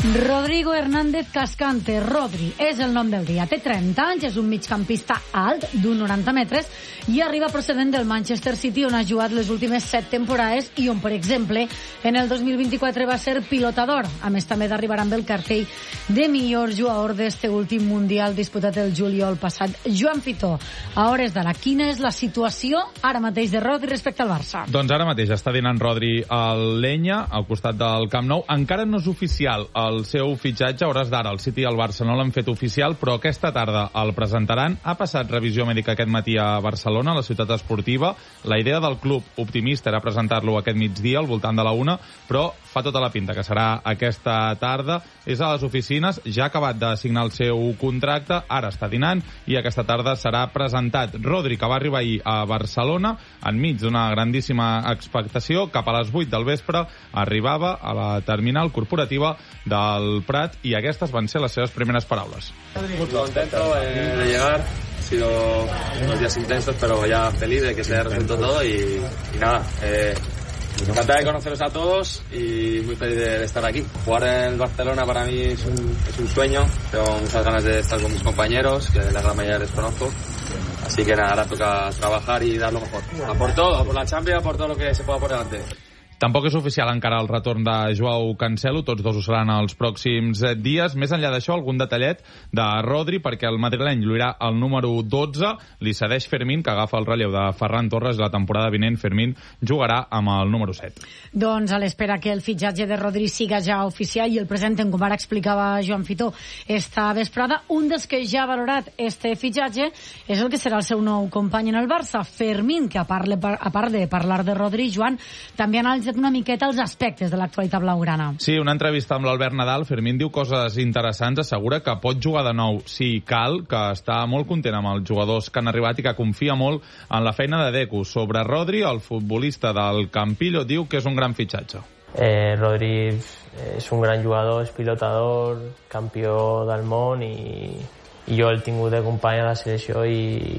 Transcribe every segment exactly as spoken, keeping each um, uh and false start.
Rodrigo Hernández Cascante, Rodri, és el nom del dia. Té trenta anys, és un migcampista alt, d'un noranta metres, i arriba procedent del Manchester City, on ha jugat les últimes set temporades i on, per exemple, en el dos mil vint-i-quatre va ser pilotador. A més, també d'arribar amb el cartell de millor jugador d'este últim Mundial disputat el juliol passat. Joan Fitó, a hores d'ara, quina és la situació ara mateix de Rodri respecte al Barça? Doncs ara mateix està dinant Rodri al Lenya, al costat del Camp Nou. Encara no és oficial el seu fitxatge, a hores d'ara el City i el Barça no l'han fet oficial, però aquesta tarda el presentaran. Ha passat revisió mèdica aquest matí a Barcelona, a la ciutat esportiva. La idea del club optimista era presentar-lo aquest migdia, al voltant de la una, però fa tota la pinta que serà aquesta tarda. És a les oficines, ja ha acabat de signar el seu contracte, ara està dinant i aquesta tarda serà presentat. Rodri, que va arribar ahir a Barcelona, enmig d'una grandíssima expectació, cap a les vuit del vespre arribava a la terminal corporativa del Prat i aquestes van ser les seves primeres paraules. Muy contento eh, de llegar, han sido unos días intensos, pero ya feliz de que se haya resuelto todo y, y nada, eh, encantado de conoceros a todos y muy feliz de, de estar aquí. Jugar en el Barcelona para mí es un, es un sueño, tengo muchas ganas de estar con mis compañeros, que la gran mayoría les conozco. Así que nada, ahora toca trabajar y dar lo mejor. A por todo, a por la Champions, a por todo lo que se pueda por delante. Tampoc és oficial encara el retorn de Joao Cancelo, tots dos ho seran els pròxims dies. Més enllà d'això, algun detallet de Rodri, perquè el madrileny lluirà el número dotze, li cedeix Fermín, que agafa el relleu de Ferran Torres. La temporada vinent Fermín jugarà amb el número set. Doncs a l'espera que el fitxatge de Rodri siga ja oficial i el presenten, com ara explicava Joan Fitó esta vesprada, un dels que ja ha valorat este fitxatge és el que serà el seu nou company en el Barça, Fermín, que a part, a part de parlar de Rodri, Joan, també ha analitzat una miqueta els aspectes de l'actualitat blaugrana. Sí, una entrevista amb l'Albert Nadal, Fermín diu coses interessants, assegura que pot jugar de nou si cal, que està molt content amb els jugadors que han arribat i que confia molt en la feina de Deco. Sobre Rodri, el futbolista del Campillo diu que és un gran fitxatge. Eh, Rodri és un gran jugador, és pilotador, campió del món i, i jo el tingut de company a la selecció i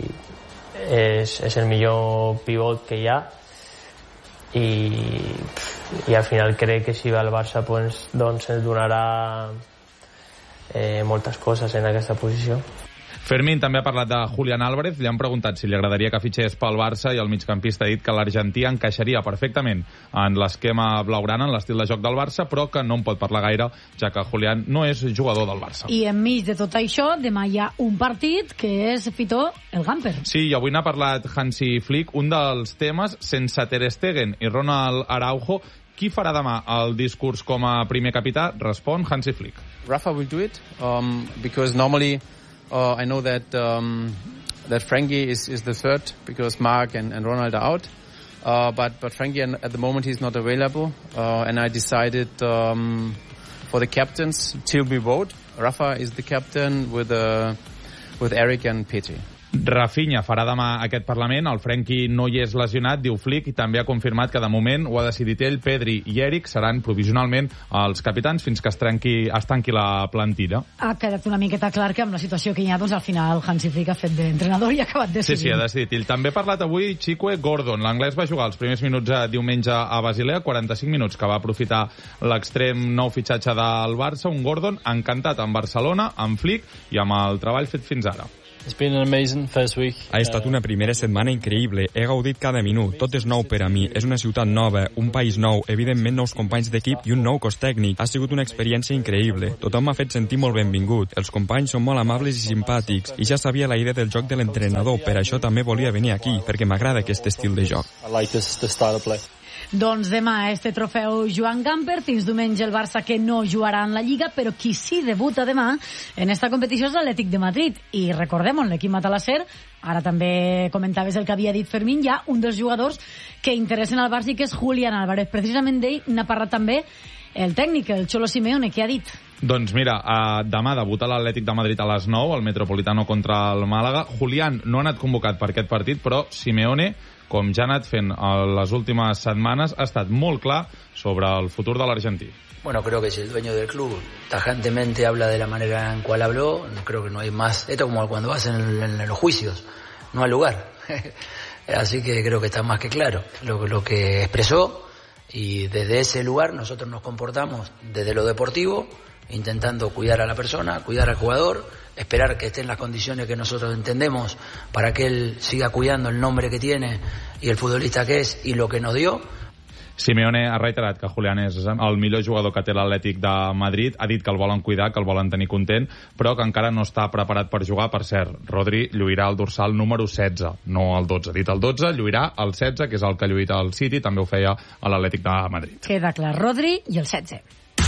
és, és el millor pivot que hi ha. I, i al final crec que si va al Barça pues, doncs ens donarà eh, moltes coses en aquesta posició. Fermín també ha parlat de Julián Álvarez, li han preguntat si li agradaria que fitxés pel Barça i el migcampista ha dit que l'argentí encaixaria perfectament en l'esquema blaugrana, en l'estil de joc del Barça, però que no en pot parlar gaire, ja que Julián no és jugador del Barça. I enmig de tot això, demà hi ha un partit que és, Fitó, el Gamper. Sí, i avui n'ha parlat Hansi Flick, un dels temes, sense Ter Stegen i Ronald Araujo. Qui farà demà el discurs com a primer capità? Respon Hansi Flick. Rafa will do it, um, because normally Uh, I know that um, that Frankie is, is the third because Mark and, and Ronald are out. Uh, but but Frankie at the moment he's not available, uh, and I decided um, for the captains till we vote. Rafa is the captain with uh, with Eric and Petri. Rafinha farà demà aquest Parlament, el Frenkie no hi és lesionat, diu Flick, i també ha confirmat que de moment ho ha decidit ell, Pedri i Eric seran provisionalment els capitans fins que es, trenqui, es tanqui la plantilla. Ha quedat una miqueta clar que amb la situació que hi ha, doncs al final Hansi Flick ha fet d'entrenador i ha acabat decidint. Sí, sí, ha decidit. Ell també ha parlat avui Chique Gordon. L'anglès va jugar els primers minuts de diumenge a Basilea, quaranta-cinc minuts, que va aprofitar l'extrem nou fitxatge del Barça, un Gordon encantat amb Barcelona, amb Flick i amb el treball fet fins ara. Ha estat una primera setmana increïble. He gaudit cada minut. Tot és nou per a mi. És una ciutat nova, un país nou, evidentment nous companys d'equip i un nou cos tècnic. Ha sigut una experiència increïble. Tothom m'ha fet sentir molt benvingut. Els companys són molt amables i simpàtics. I ja sabia la idea del joc de l'entrenador. Per això també volia venir aquí, perquè m'agrada aquest estil de joc. Doncs demà este trofeu Joan Gamper, fins diumenge el Barça que no jugarà en la Lliga, però qui sí debuta demà en esta competició és l'Atlètic de Madrid. I recordem, l'equip Matalasser, ara també comentaves el que havia dit Fermín, hi ha un dels jugadors que interessen al Barça i que és Julián Álvarez. Precisament d'ell n'ha parlat també el tècnic, el Cholo Simeone, que ha dit... Doncs mira, uh, demà debuta l'Atlètic de Madrid a les nou, el Metropolitano contra el Màlaga. Julián no ha anat convocat per aquest partit, però Simeone, com ja ha anat fent les últimes setmanes, ha estat molt clar sobre el futur de l'argentí. Bueno, creo que si el dueño del club tajantemente habla de la manera en cual habló, creo que no hay más. Esto es como cuando vas en, en, en los juicios, no hay lugar. Así que creo que está más que claro lo, lo que expresó. Y desde ese lugar nosotros nos comportamos desde lo deportivo, intentando cuidar a la persona, cuidar al jugador, esperar que esté en las condiciones que nosotros entendemos para que él siga cuidando el nombre que tiene y el futbolista que es y lo que nos dio. Simeone ha reiterat que Julián és el millor jugador que té l'Atlètic de Madrid, ha dit que el volen cuidar, que el volen tenir content, però que encara no està preparat per jugar. Per cert, Rodri lluirà el dorsal número setze, no el dotze. Ha dit el dotze, lluirà el setze, que és el que lluita al City, també ho feia a l'Atlètic de Madrid. Queda clar, Rodri i el setze.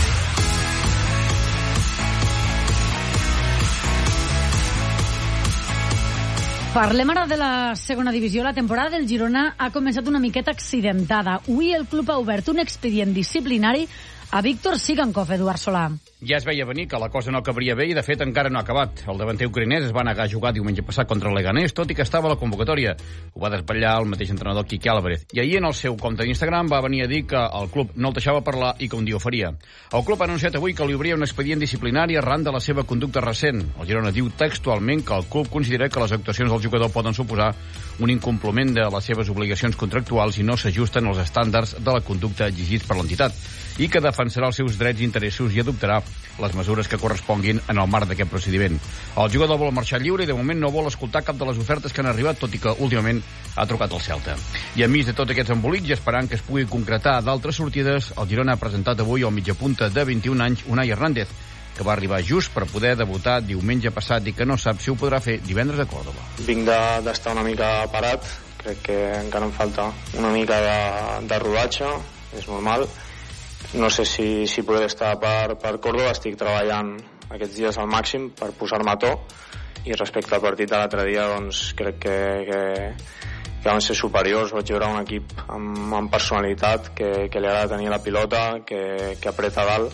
Parlem ara de la segona divisió. La temporada del Girona ha començat una miqueta accidentada. Avui el club ha obert un expedient disciplinari a Víctor Sigankov, Eduard Solà. Ja es veia venir que la cosa no acabaria bé i, de fet, encara no ha acabat. El davanter ucraïnès es va negar a jugar diumenge passat contra el Leganés, tot i que estava a la convocatòria. Ho va desvetllar el mateix entrenador Quique Álvarez. I ahir, en el seu compte d'Instagram, va venir a dir que el club no el deixava parlar i que un dia ho faria. El club ha anunciat avui que li obria un expedient disciplinari arran de la seva conducta recent. El Girona diu textualment que el club considera que les actuacions del jugador poden suposar un incompliment de les seves obligacions contractuals i no s'ajusten als estàndards de la conducta exigits per l'entitat, i que defensarà els seus drets i interessos i adoptarà les mesures que corresponguin en el marc d'aquest procediment. El jugador vol marxar lliure i de moment no vol escoltar cap de les ofertes que han arribat, tot i que últimament ha trucat al Celta. I enmig de tots aquests embolics i esperant que es pugui concretar d'altres sortides, el Girona ha presentat avui el mitjapunta de vint-i-un anys, Unai Hernández, que va arribar just per poder debutar diumenge passat i que no sap si ho podrà fer divendres a Còrdova. Vinc d'estar una mica parat, crec que encara em falta una mica de, de rodatge, és normal. No sé si, si podré estar per, per Còrdova, estic treballant aquests dies al màxim per posar-me a to, i respecte al partit de l'altre dia, doncs crec que, que, que van ser superiors. Vaig veure un equip amb, amb personalitat, que, que li agrada tenir la pilota, que, que apreta dalt,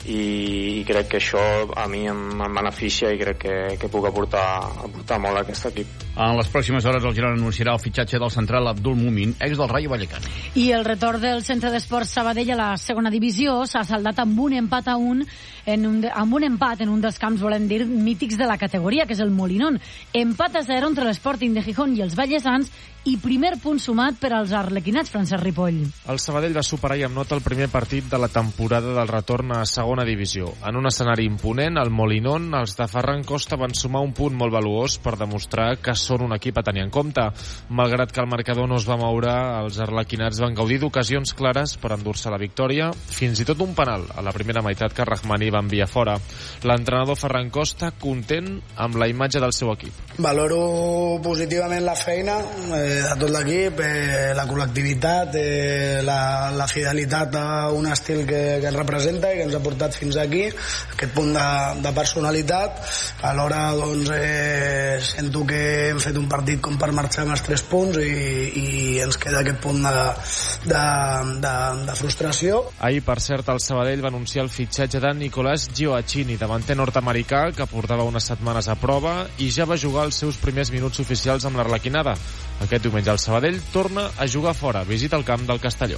i, i crec que això a mi em, em beneficia i crec que, que puc aportar, aportar molt a aquest equip. En les pròximes hores el Girona anunciarà el fitxatge del central Abdul Mumin, ex del Rayo Vallecano. I el retorn del Centre d'Esports Sabadell a la segona divisió s'ha saldat amb un empat a un, en un de, amb un empat en un dels camps, volem dir, mítics de la categoria, que és el Molinón. Empat a zero entre l'Sporting de Gijón i els vallesans, i primer punt sumat per als arlequinats, Francesc Ripoll. El Sabadell va superar i amb nota el primer partit de la temporada del retorn a segona divisió. En un escenari imponent, al Molinón, els de Ferran Costa van sumar un punt molt valuós per demostrar que són un equip a tenir en compte. Malgrat que el marcador no es va moure, els arlequinats van gaudir d'ocasions clares per endur-se la victòria, fins i tot un penal a la primera meitat que Rahmani va enviar fora. L'entrenador Ferran Costa content amb la imatge del seu equip. Valoro positivament la feina eh, de tot l'equip, eh, la col·lectivitat, eh, la, la fidelitat a un estil que, que ens representa i que ens ha portat fins aquí, aquest punt de, de personalitat. Alhora doncs, eh, sento que hem fet un partit com per marxar amb els tres punts i, i ens queda aquest punt de, de, de, de frustració. Ahir, per cert, el Sabadell va anunciar el fitxatge de Nicolás Gioacchini, davanter nord-americà que portava unes setmanes a prova i ja va jugar els seus primers minuts oficials amb l'Arlequinada. Aquest diumenge el Sabadell torna a jugar fora, visita el camp del Castelló.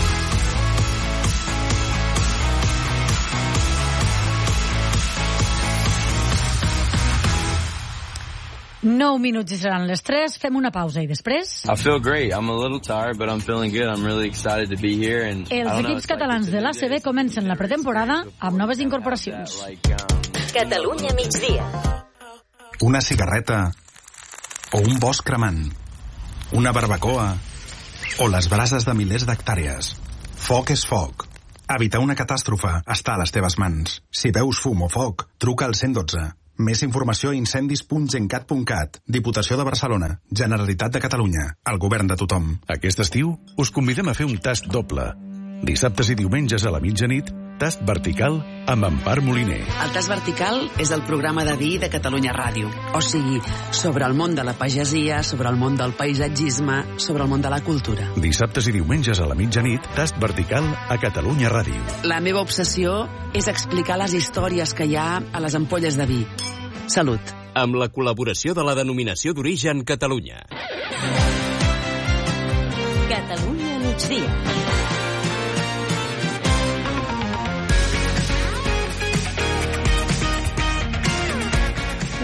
Nou minuts i seran les tres. Fem una pausa i després... I feel great. I'm a little tired, but I'm feeling good. I'm really excited to be here. And Els equips catalans de l'A C B comencen la pretemporada amb noves incorporacions. Catalunya migdia. Una cigarreta o un bosc cremant, una barbacoa o les brases de milers d'hectàrees. Foc és foc. Evitar una catàstrofe està a les teves mans. Si veus fum o foc, truca al cent dotze. Més informació a incendis punt gencat punt cat. Diputació de Barcelona. Generalitat de Catalunya. El govern de tothom. Aquest estiu us convidem a fer un tast doble. Dissabtes i diumenges a la mitjanit, tast vertical amb Empar Moliner. El tast vertical és el programa de vi de Catalunya Ràdio. O sigui, sobre el món de la pagesia, sobre el món del paisatgisme, sobre el món de la cultura. Dissabtes i diumenges a la mitjanit, tast vertical a Catalunya Ràdio. La meva obsessió és explicar les històries que hi ha a les ampolles de vi. Salut. Amb la col·laboració de la Denominació d'Origen Catalunya. Catalunya migdia.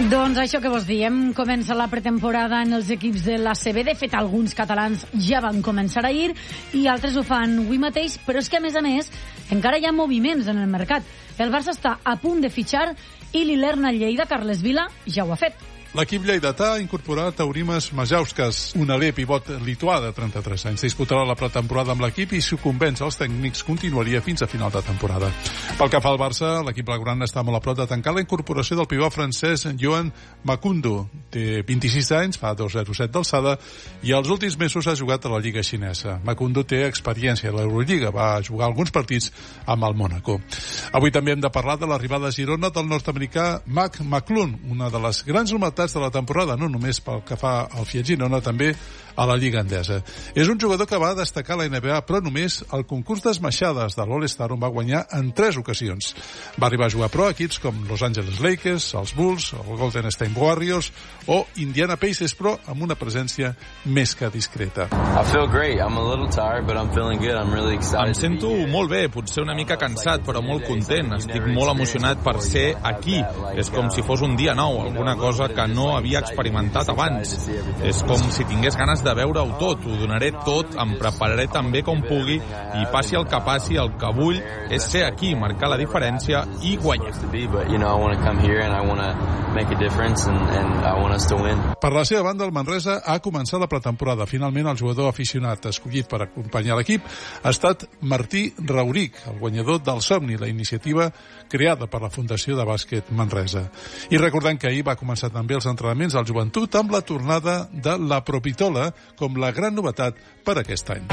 Doncs això que vos diem, comença la pretemporada en els equips de l'A C B. De fet, alguns catalans ja van començar ahir i altres ho fan avui mateix, però és que, a més a més, encara hi ha moviments en el mercat. El Barça està a punt de fitxar i l'Ilerna Lleida, Carles Vila, ja ho ha fet. L'equip lleidatà ha incorporat Eurimas Majauskas, un alè pivot lituà de trenta-tres anys. Disputarà la pretemporada amb l'equip i, si ho convenç els tècnics, continuaria fins a final de temporada. Pel que fa al Barça, l'equip blaugrana està molt a prop de tancar la incorporació del pivot francès Joan Makundu. Té vint-i-sis anys, fa dos coma zero set d'alçada i els últims mesos ha jugat a la Lliga xinesa. Makundu té experiència a l'Eurolliga, va jugar alguns partits amb el Mónaco. Avui també hem de parlar de l'arribada a Girona del nord-americà Mac McClung, una de les grans novetats de la temporada, no només pel que fa al Fiat Girona, també a la Lliga Endesa. És un jugador que va destacar a la N B A, però només el concurs d'esmaixades de l'All-Star on va guanyar en tres ocasions. Va arribar a jugar pro equips com Los Angeles Lakers, els Bulls, el Golden State Warriors o Indiana Pacers, però amb una presència més que discreta. I feel great. I'm a little tired, but I'm feeling good. I'm really excited. Em sento molt bé, potser una mica cansat, però molt content. Estic molt emocionat per ser aquí. És com si fos un dia nou, alguna cosa que no havia experimentat abans. És com si tingués ganes de veure-ho tot, ho donaré tot, em prepararé tan bé com pugui i passi el que passi, el que vull és ser aquí, marcar la diferència i guanyar. Per la seva banda, el Manresa ha començat la pretemporada. Finalment, el jugador aficionat escollit per acompanyar l'equip ha estat Martí Rauric, el guanyador del Somni, la iniciativa creada per la Fundació de Bàsquet Manresa. I recordant que ahir va començar també els entrenaments al Joventut amb la tornada de la Propitola com la gran novetat per aquest any.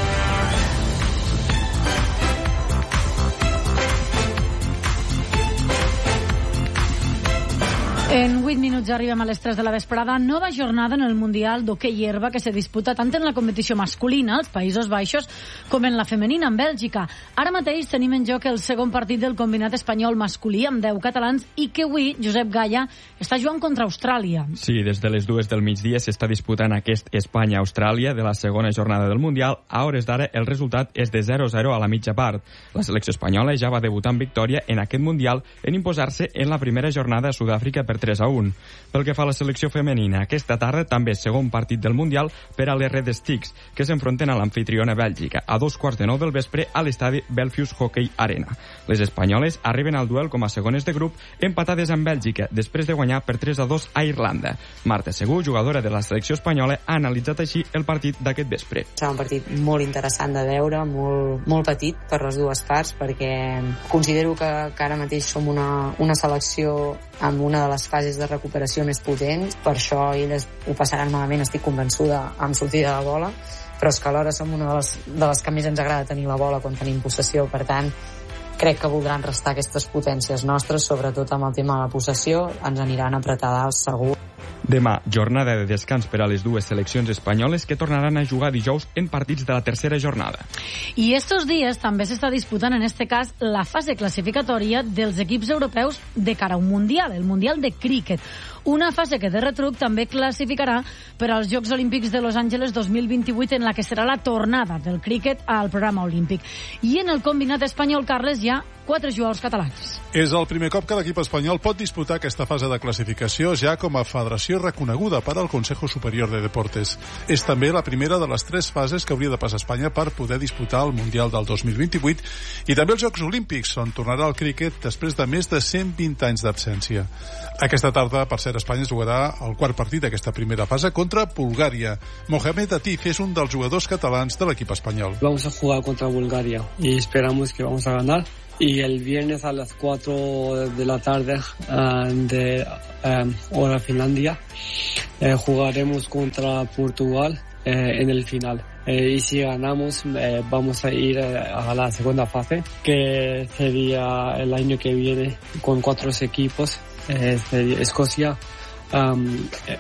En vuit minuts arribem a les tres de la vesprada. Nova jornada en el Mundial d'Hoquei Herba que se disputa tant en la competició masculina, als Països Baixos, com en la femenina, en Bèlgica. Ara mateix tenim en joc el segon partit del combinat espanyol masculí amb deu catalans i que avui Josep Gaya està jugant contra Austràlia. Sí, des de les dues del migdia s'està disputant aquest Espanya-Austràlia de la segona jornada del Mundial. A hores d'ara el resultat és de zero a zero a la mitja part. La selecció espanyola ja va debutar en victòria en aquest Mundial en imposar-se en la primera jornada a Sud-àfrica per tres a un. Pel que fa a la selecció femenina, aquesta tarda també segon partit del Mundial per a les Red Sticks, que s'enfronten a l'amfitriona Bèlgica, a dos quarts de nou del vespre a l'estadi Belfius Hockey Arena. Les espanyoles arriben al duel com a segones de grup, empatades amb Bèlgica, després de guanyar per tres a dos a Irlanda. Marta Segú, jugadora de la selecció espanyola, ha analitzat així el partit d'aquest vespre. Serà un partit molt interessant de veure, molt, molt petit per les dues parts, perquè considero que, que ara mateix som una, una selecció amb una de les fases de recuperació més potents. Per això elles ho passaran malament, estic convençuda, amb sortida de bola, però és que alhora som una de les, de les que més ens agrada tenir la bola quan tenim possessió. Per tant, crec que voldran restar aquestes potències nostres, sobretot amb el tema de la possessió, ens aniran apretades segur. Demà, jornada de descans per a les dues seleccions espanyoles que tornaran a jugar dijous en partits de la tercera jornada. I estos dies també s'està disputant, en este cas, la fase classificatòria dels equips europeus de cara a un Mundial, el Mundial de Críquet. Una fase que de retruc també classificarà per als Jocs Olímpics de Los Angeles dos mil vint-i-vuit, en la que serà la tornada del críquet al programa olímpic. I en el combinat espanyol, Carles, hi ha quatre jugadors catalans. És el primer cop que l'equip espanyol pot disputar aquesta fase de classificació ja com a federació reconeguda per al Consejo Superior de Deportes. És també la primera de les tres fases que hauria de passar Espanya per poder disputar el Mundial del dos mil vint-i-vuit i també els Jocs Olímpics, on tornarà el críquet després de més de cent vint anys d'absència. Aquesta tarda, per cert, Espanya jugarà el quart partit d'aquesta primera fase contra Bulgària. Mohamed Atif és un dels jugadors catalans de l'equip espanyol. Vamos a jugar contra Bulgaria y esperamos que vamos a ganar. Y el viernes a las cuatro de la tarde uh, de um, hora Finlandia eh, jugaremos contra Portugal eh, en el final. Eh, y si ganamos eh, vamos a ir eh, a la segunda fase, que sería el año que viene con cuatro equipos. Eh, Escocia, um,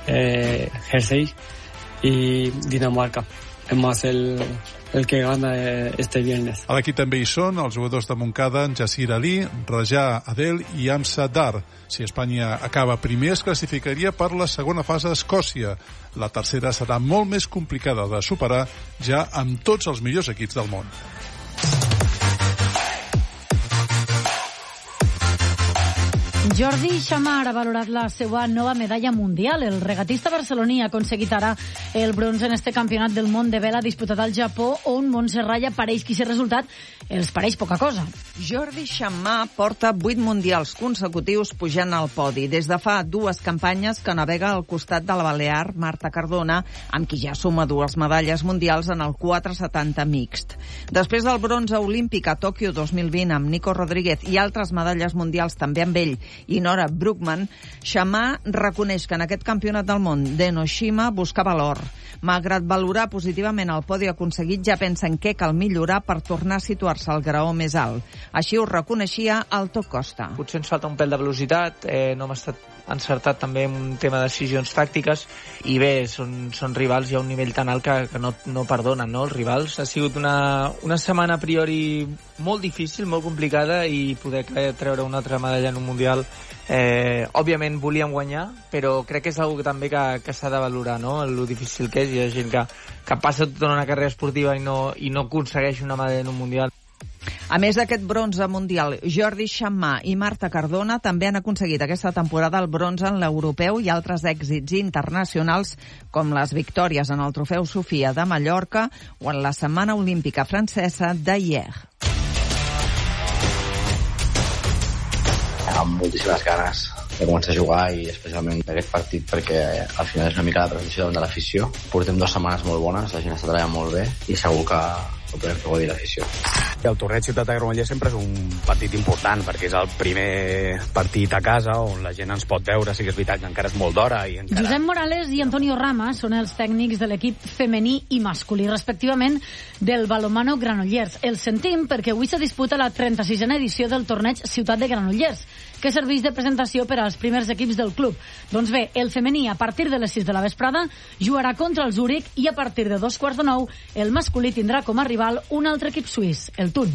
eh, Jersey y Dinamarca, más el, el que gana este viernes. A l'equip també hi són els jugadors de Montcada, Jassir Ali, Raja Adel i Amsa Dar. Si Espanya acaba primer, es classificaria per la segona fase a Escòcia. La tercera serà molt més complicada de superar, ja amb tots els millors equips del món. Jordi Xamar ha valorat la seva nova medalla mundial. El regatista barceloní ha aconseguit ara el bronze en este campionat del món de vela disputat al Japó, on Montserrat apareix que aquest resultat els pareix poca cosa. Jordi Xamar porta vuit mundials consecutius pujant al podi. Des de fa dues campanyes que navega al costat de la balear Marta Cardona, amb qui ja suma dues medalles mundials en el quatre setanta mixt. Després del bronze olímpic a Tòquio dos mil vint amb Nico Rodríguez i altres medalles mundials també amb ell i Nora Brookman, Xamar reconeix que en aquest campionat del món d'Enoshima buscava l'or. Malgrat valorar positivament el podi aconseguit, ja pensa en què cal millorar per tornar a situar-se al graó més alt. Així ho reconeixia Alto Costa. Potser ens falta un pèl de velocitat, eh, no hem estat encertat també en un tema de decisions tàctiques i bé, són, són rivals i a un nivell tan alt que, que no, no perdonen, no? Els rivals. Ha sigut una, una setmana a priori molt difícil, molt complicada i poder treure una altra medalla en un mundial eh, òbviament volíem guanyar, però crec que és una també que, que s'ha de valorar, no? El difícil que és. Hi ha gent que, que passa tota una carrera esportiva i no, i no aconsegueix una medalla en un mundial. A més d'aquest bronze mundial, Jordi Xamar i Marta Cardona també han aconseguit aquesta temporada el bronze en l'europeu i altres èxits internacionals com les victòries en el Trofeu Sofia de Mallorca o en la Setmana Olímpica Francesa de Hier. Amb moltíssimes ganes de començar a jugar i especialment d'aquest partit perquè al final és una mica la presentació davant de l'afició. Portem dues setmanes molt bones, la gent està treballant molt bé i segur que ho podem fer gaudir l'afició. El torneig Ciutat de Granollers sempre és un partit important perquè és el primer partit a casa on la gent ens pot veure, sí que és veritat que encara és molt d'hora. I encara... Josep Morales i Antonio Rama són els tècnics de l'equip femení i masculí, respectivament, del balonmano Granollers. El sentim perquè avui se disputa la trenta-sisena edició del torneig Ciutat de Granollers, que serveix de presentació per als primers equips del club. Doncs bé, el femení a partir de les sis de la vesprada jugarà contra el Zúrich i a partir de dos quarts de nou el masculí tindrà com a rival un altre equip suís, el Thun.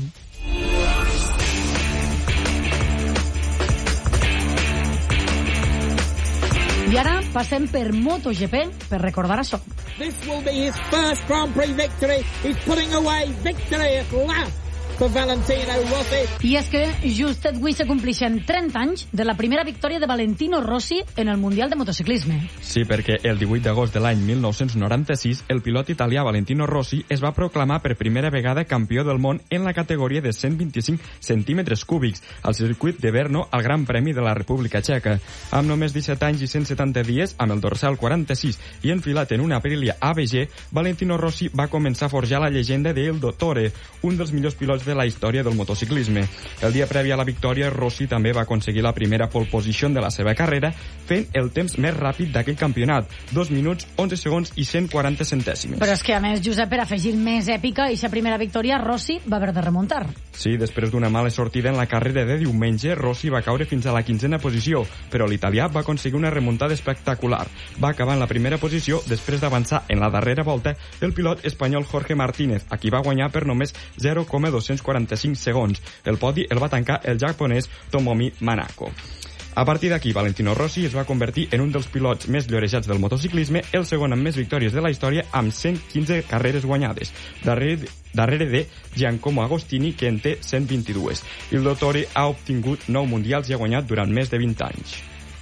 I ara passem per MotoGP per recordar això. This will be his first Grand Prix victory. He's putting away victory at last per Valentino Rossi. I és que just avui se compleixen trenta anys de la primera victòria de Valentino Rossi en el Mundial de Motociclisme. Sí, perquè el divuit d'agost de l'any mil nou-cents noranta-sis el pilot italià Valentino Rossi es va proclamar per primera vegada campió del món en la categoria de cent vint-i-cinc centímetres cúbics al circuit de Brno al Gran Premi de la República Txeca. Amb només disset anys i cent setanta dies, amb el dorsal quaranta-sis i enfilat en una Aprilia A B G, Valentino Rossi va començar a forjar la llegenda d'El Dottore, un dels millors pilots de la història del motociclisme. El dia previ a la victòria, Rossi també va aconseguir la primera pole position de la seva carrera, fent el temps més ràpid d'aquell campionat, dos minuts, onze segons i cent quaranta centèsimes. Però és que, a més, Josep, per afegir més èpica, i sa primera victòria, Rossi va haver de remuntar. Sí, després d'una mala sortida en la carrera de diumenge, Rossi va caure fins a la quinzena posició, però l'italià va aconseguir una remuntada espectacular. Va acabar en la primera posició després d'avançar en la darrera volta el pilot espanyol Jorge Martínez, a qui va guanyar per només zero coma dos cents quaranta-cinc segons. El podi el va tancar el japonès Tomomi Manako. A partir d'aquí, Valentino Rossi es va convertir en un dels pilots més llorejats del motociclisme, el segon amb més victòries de la història, amb cent quinze carreres guanyades, darrere, darrere de Giacomo Agostini, que en té cent vint-i-dos. El Dottore ha obtingut nou mundials i ha guanyat durant més de vint anys.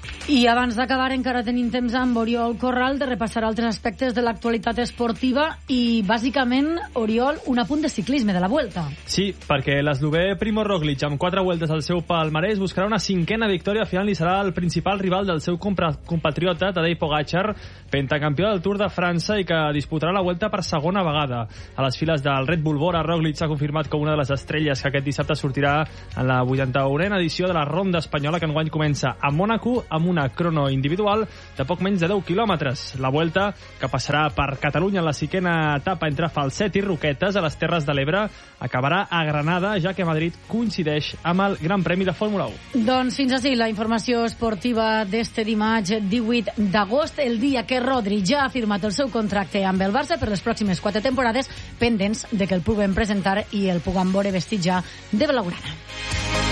I abans d'acabar encara tenim temps amb Oriol Corral de repassar altres aspectes de l'actualitat esportiva i, bàsicament, Oriol, un apunt de ciclisme de la Vuelta. Sí, perquè l'eslovè Primo Roglic, amb quatre vueltes al seu palmarès, buscarà una cinquena victòria. Al final li serà el principal rival del seu compatriota, Tadej Pogačar, pentacampió del Tour de França i que disputarà la Vuelta per segona vegada. A les files del Red Bull Bora, Roglic s'ha confirmat com una de les estrelles que aquest dissabte sortirà en la vuitanta-unena edició de la Ronda Espanyola, que enguany comença a Mònaco amb una crono individual de poc menys de deu quilòmetres. La Vuelta, que passarà per Catalunya en la cinquena etapa entre Falset i Roquetes a les Terres de l'Ebre, acabarà a Granada, ja que Madrid coincideix amb el Gran Premi de Fórmula u. Doncs fins així la informació esportiva d'este dimarts divuit d'agost, el dia que Rodri ja ha firmat el seu contracte amb el Barça per les pròximes quatre temporades, pendents de que el puguem presentar i el puguem veure vestit ja de blaugrana.